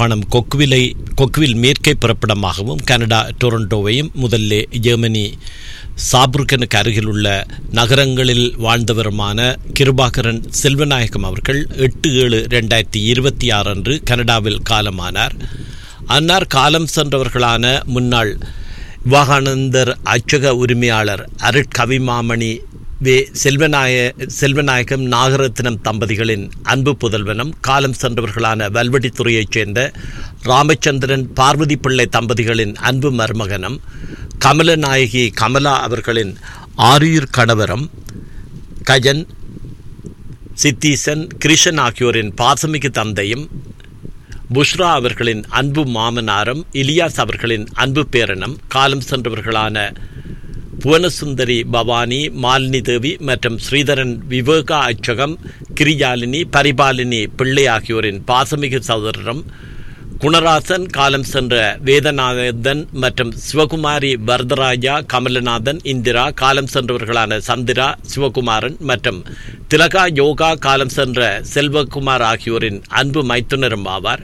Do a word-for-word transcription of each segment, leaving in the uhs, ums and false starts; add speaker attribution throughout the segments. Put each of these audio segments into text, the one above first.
Speaker 1: Yazhpanam கொக்குவிலை Kokkuvil மேற்கை பிறப்பிடமாகவும் Canada டொரண்டோவையும் முதல்ல Germany சாப்ருகனுக்கு அருகில் உள்ள நகரங்களில் வாழ்ந்தவருமான கிருபாகரன் செல்வநாயகம் அவர்கள் எட்டு ஏழு ரெண்டாயிரத்தி இருபத்தி ஆறு அன்று கனடாவில் காலமானார். அன்னார் காலம் சென்றவர்களான முன்னாள் விவேகானந்தர் அச்சக உரிமையாளர் அருட்கவிமாமணி வே செல்வநாய செல்வநாயகம் நாகரத்னம் தம்பதிகளின் அன்பு புதல்வனும் காலம் சென்றவர்களான வல்வெட்டித்துறையைச் சேர்ந்த ராமச்சந்திரன் பார்வதி பிள்ளை தம்பதிகளின் அன்பு மருமகனும் கமலநாயகி கமலா அவர்களின் ஆரியூர் கணவரும் கஜன் சித்தீசன் கிருஷ்ணன் ஆகியோரின் பாசமிகு தந்தையும் புஷ்ரா அவர்களின் அன்பு மாமனாரும் இலியாஸ் அவர்களின் அன்பு பேரனும் காலம் சென்றவர்களான புவனசுந்தரி பவானி மாலினி தேவி மற்றும் ஸ்ரீதரன் விவேகா அச்சகம் கிரியாலினி பரிபாலினி பிள்ளை ஆகியோரின் பாசமிகு சகோதரரும் குணராசன் காலம் சென்ற வேதநாதன் மற்றும் சிவகுமாரி வரதராஜா கமலநாதன் இந்திரா காலம் சென்றவர்களான சந்திரா சிவகுமாரன் மற்றும் திலகா யோகா காலம் சென்ற செல்வகுமார் ஆகியோரின் அன்பு மைத்துனரும் ஆவார்.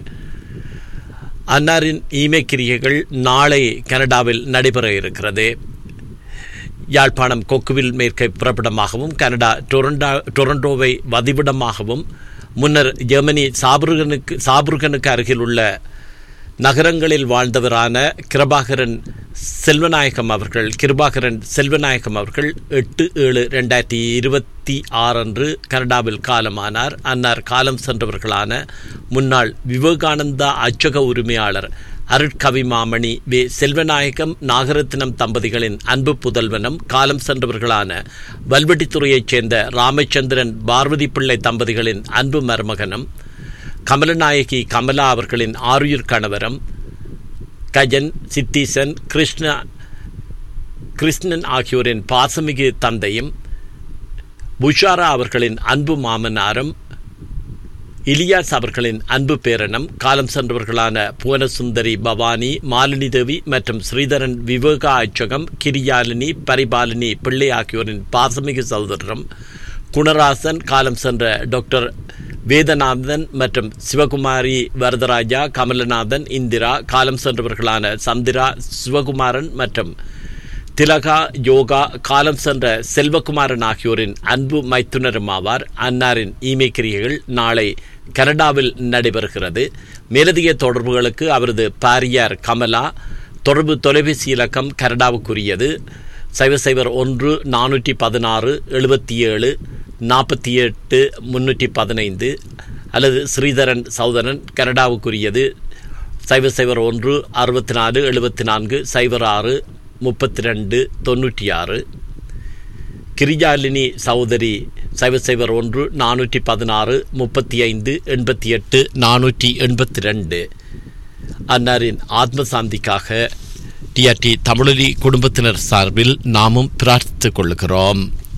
Speaker 1: அன்னாரின் ஈமைக்கிரியைகள் நாளை கனடாவில் நடைபெற இருக்கிறது. யாழ்ப்பாணம் கொக்குவில் மேற்கை புறப்படமாகவும் கனடா டொரண்டோ டொரண்டோவை வதிவிடமாகவும் முன்னர் ஜெர்மனி சாப்ருகனுக்கு சாப்ருகனுக்கு அருகில் உள்ள நகரங்களில் வாழ்ந்தவரான கிருபாகரன் செல்வநாயகம் அவர்கள் கிருபாகரன் செல்வநாயகம் அவர்கள் எட்டு ஏழு ரெண்டாயிரத்தி இருபத்தி ஆறு அன்று கனடாவில் காலமானார். அன்னார் காலம் சென்றவர்களான முன்னாள் விவேகானந்தா அச்சக உரிமையாளர் அருட்கவிமாமணி வே செல்வநாயகம் நாகரத்னம் தம்பதிகளின் அன்பு புதல்வனும் காலம் சென்றவர்களான வல்வெட்டித்துறையைச் சேர்ந்த ராமச்சந்திரன் பார்வதி பிள்ளை தம்பதிகளின் அன்பு மருமகனும் கமலநாயகி கமலா அவர்களின் ஆருயிர் கணவரும் கஜன் சித்தீசன் கிருஷ்ண கிருஷ்ணன் ஆகியோரின் பாசமிகு தந்தையும் புஷாரா அவர்களின் அன்பு மாமனாரும் இலியாஸ் அவர்களின் அன்பு பேரனும் காலம் சென்றவர்களான புவனசுந்தரி பவானி மாலினி தேவி மற்றும் ஸ்ரீதரன் விவேகா அச்சகம் கிரியாலினி பரிபாலினி பிள்ளை ஆகியோரின் பாசமிகு சகோதரரும் குணராசன் காலம் சென்ற டாக்டர் வேதநாதன் மற்றும் சிவகுமாரி வரதராஜா கமலநாதன் இந்திரா காலம் சென்றவர்களான சந்திரா சிவகுமாரன் மற்றும் திலகா யோகா காலம் சென்ற செல்வகுமாரன் ஆகியோரின் அன்பு மைத்துனரும் ஆவார். அன்னாரின் ஈமைக்கிரியைகள் நாளை கனடாவில் நடைபெறுகிறது. மேலதிக தொடர்புகளுக்கு அவரது பாரியார் கமலா தொடர்பு தொலைபேசி இலக்கம் கனடாவுக்குரியது சைவர் சைவர் ஒன்று நானூற்றி பதினாறு எழுபத்தி ஏழு நாற்பத்தி எட்டு முன்னூற்றி பதினைந்து அல்லது ஸ்ரீதரன் சௌதரன் கனடாவுக்குரியது சைவர் சைவர் ஒன்று அறுபத்தி நாலு எழுபத்தி நான்கு சைவர் ஆறு முப்பத்தி ரெண்டு தொண்ணூற்றி ஆறு கிரிஜாலினி சௌதரி சைவர் சைவர் ஒன்று நானூற்றி பதினாறு முப்பத்தி ஐந்து எண்பத்தி எட்டு நானூற்றி எண்பத்தி ரெண்டு. அன்னாரின் ஆத்மசாந்திக்காக டிஆர்டி தமிழொலி குடும்பத்தினர் சார்பில் நாமும் பிரார்த்தித்துக் கொள்கிறோம்.